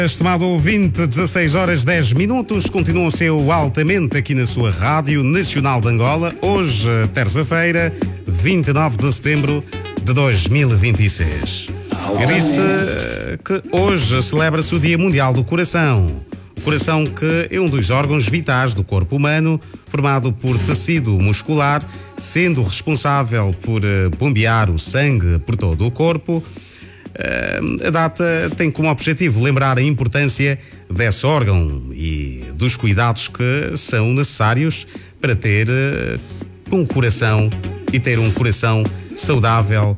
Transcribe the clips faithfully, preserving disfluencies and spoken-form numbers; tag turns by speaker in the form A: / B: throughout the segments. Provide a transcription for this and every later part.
A: Estimado ouvinte, dezasseis horas dez minutos, continua o seu altamente aqui na sua Rádio Nacional de Angola. Hoje, terça-feira, vinte e nove de setembro de dois mil e vinte e seis. Eu disse que hoje celebra-se o Dia Mundial do Coração. O coração, que é um dos órgãos vitais do corpo humano, formado por tecido muscular, sendo responsável por bombear o sangue por todo o corpo. A data tem como objetivo lembrar a importância desse órgão e dos cuidados que são necessários para ter um coração e ter um coração saudável,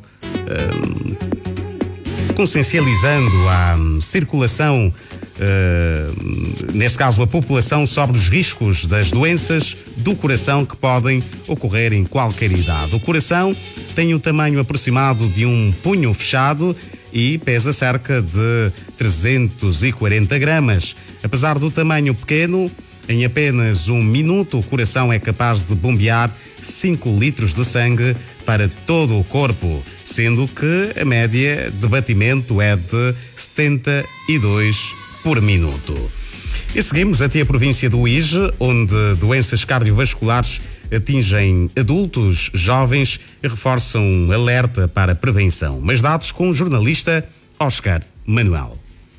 A: consciencializando a circulação, neste caso a população, sobre os riscos das doenças do coração que podem ocorrer em qualquer idade. O coração tem um tamanho aproximado de um punho fechado e pesa cerca de trezentos e quarenta gramas. Apesar do tamanho pequeno, em apenas um minuto o coração é capaz de bombear cinco litros de sangue para todo o corpo, sendo que a média de batimento é de setenta e dois por minuto. E seguimos até a província do Uíge, onde doenças cardiovasculares atingem adultos, jovens e reforçam um alerta para a prevenção. Mas dados com o jornalista Oscar Manuel.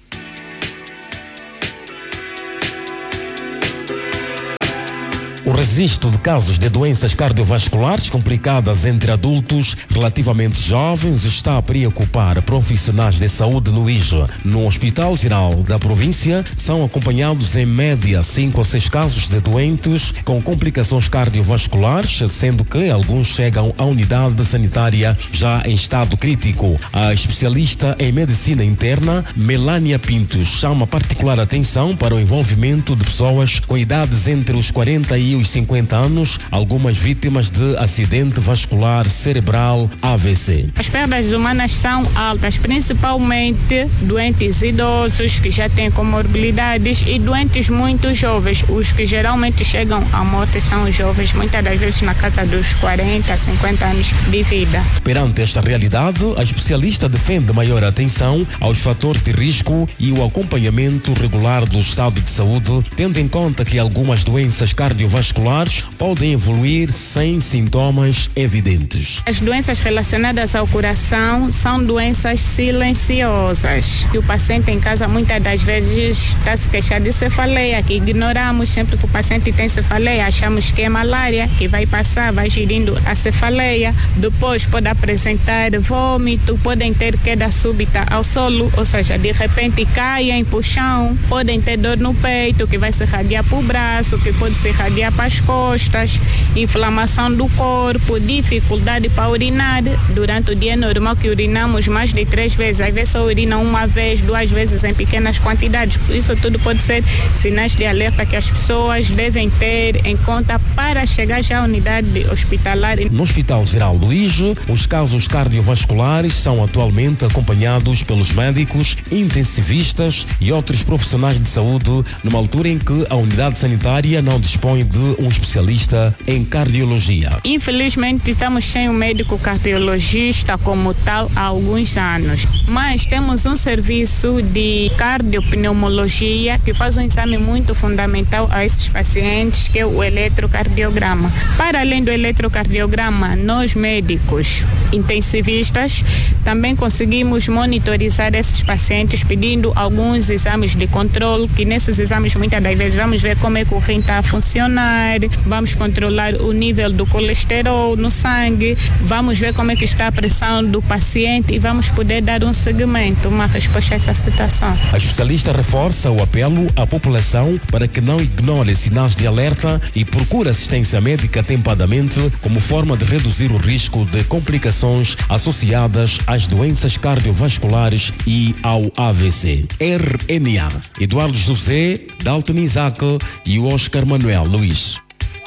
B: O registro de casos de doenças cardiovasculares complicadas entre adultos relativamente jovens está a preocupar profissionais de saúde no Uíge. No Hospital Geral da província são acompanhados em média cinco a seis casos de doentes com complicações cardiovasculares, sendo que alguns chegam à unidade sanitária já em estado crítico. A especialista em medicina interna, Melania Pintos, chama particular atenção para o envolvimento de pessoas com idades entre os quarenta e os cinquenta anos, algumas vítimas de acidente vascular cerebral A V C.
C: As perdas humanas são altas, principalmente doentes idosos que já têm comorbilidades e doentes muito jovens. Os que geralmente chegam à morte são os jovens, muitas das vezes na casa dos quarenta, cinquenta anos de vida.
B: Perante esta realidade, a especialista defende maior atenção aos fatores de risco e o acompanhamento regular do estado de saúde, tendo em conta que algumas doenças cardiovasculares podem evoluir sem sintomas evidentes.
C: As doenças relacionadas ao coração são doenças silenciosas, que o paciente em casa muitas das vezes está se queixando de cefaleia, que ignoramos. Sempre que o paciente tem cefaleia, achamos que é malária, que vai passar, vai gerindo a cefaleia. Depois pode apresentar vômito, podem ter queda súbita ao solo, ou seja, de repente caem para o chão, podem ter dor no peito, que vai se irradiar para o braço, que pode se irradiar para as costas, inflamação do corpo, dificuldade para urinar. Durante o dia é normal que urinamos mais de três vezes, às vezes só urina uma vez, duas vezes em pequenas quantidades. Isso tudo pode ser sinais de alerta que as pessoas devem ter em conta para chegar já à unidade hospitalar.
B: No Hospital Geral do Uíge, os casos cardiovasculares são atualmente acompanhados pelos médicos, intensivistas e outros profissionais de saúde, numa altura em que a unidade sanitária não dispõe de um especialista em cardiologia.
C: Infelizmente estamos sem um médico cardiologista como tal há alguns anos, mas temos um serviço de cardiopneumologia que faz um exame muito fundamental a esses pacientes, que é o eletrocardiograma. Para além do eletrocardiograma, nós médicos intensivistas também conseguimos monitorizar esses pacientes pedindo alguns exames de controle, que nesses exames muitas das vezes vamos ver como é que o rim está a funcionar, vamos controlar o nível do colesterol no sangue, vamos ver como é que está a pressão do paciente e vamos poder dar um segmento, uma resposta a essa situação.
B: A especialista reforça o apelo à população para que não ignore sinais de alerta e procure assistência médica atempadamente como forma de reduzir o risco de complicações associadas às doenças cardiovasculares e ao A V C. R N A, Eduardo José, Dalton Isaac e o Oscar Manuel Luís.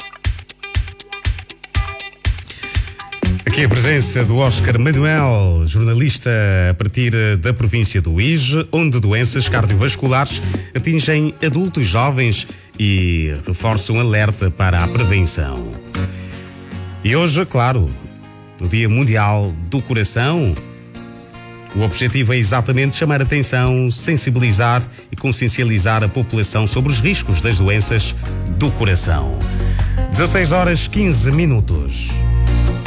A: Aqui a presença do Oscar Manuel, jornalista a partir da província do Uíge, onde doenças cardiovasculares atingem adultos jovens e reforçam alerta para a prevenção. E hoje, claro, no Dia Mundial do Coração, O objetivo é exatamente chamar a atenção, sensibilizar e consciencializar a população sobre os riscos das doenças do coração. dezasseis horas quinze minutos.